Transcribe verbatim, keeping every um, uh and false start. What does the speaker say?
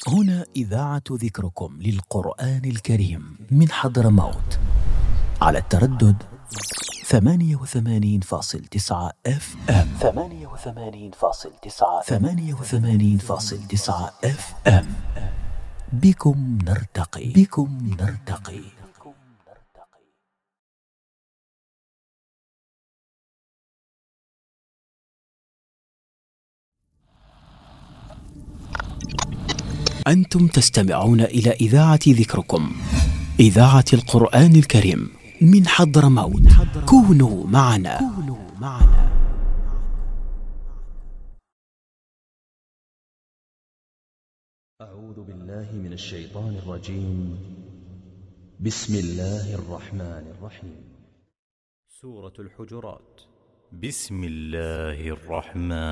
هنا إذاعة ذكركم للقرآن الكريم من حضرموت على التردد ثمانية وثمانين فاصل تسعة اف ام ثمانية وثمانين فاصل تسعة ثمانية وثمانين فاصل تسعة اف ام. بكم نرتقي بكم نرتقي. أنتم تستمعون إلى إذاعة ذكركم، إذاعة القرآن الكريم من حضرموت. كونوا معنا. كونوا معنا. أعوذ بالله من الشيطان الرجيم. بسم الله الرحمن الرحيم. سورة الحجرات. بسم الله الرحمن